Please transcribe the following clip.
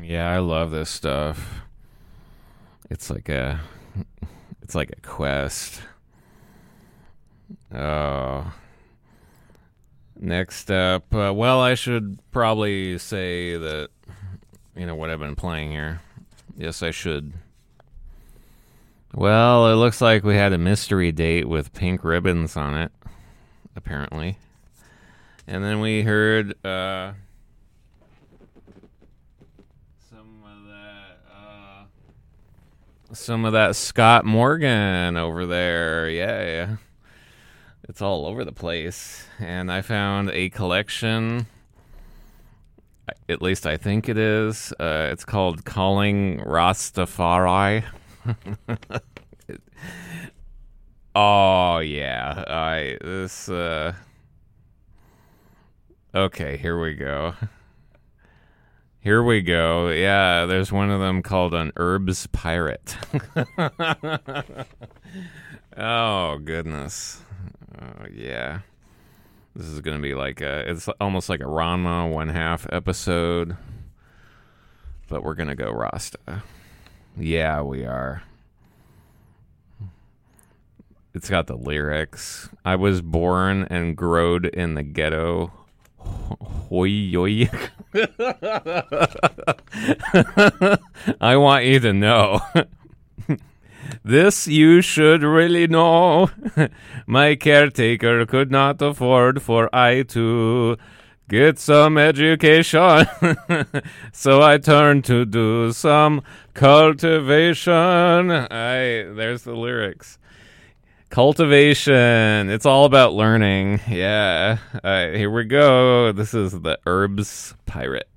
Yeah, I love this stuff. It's like a quest. Oh. Next up, well, I should probably say that, what I've been playing here. Yes, I should. Well, it looks like we had a mystery date with pink ribbons on it, apparently. And then we heard some of that Scott Morgan over there. Yeah. It's all over the place. And I found a collection. At least I think it is. It's called Calling Rastafari. Oh, yeah. Okay, here we go. Yeah, there's one of them called an Herbs Pirate. Oh, goodness. Oh, yeah. This is going to be it's almost like a Ranma 1/2 episode. But we're going to go Rasta. Yeah, we are. It's got the lyrics. I was born and growed in the ghetto. Hoi yoi. I want you to know. This you should really know. My caretaker could not afford for I to get some education. So I turned to do some cultivation. There's the lyrics. Cultivation. It's all about learning. Yeah. Here we go. This is the Herbs Pirate.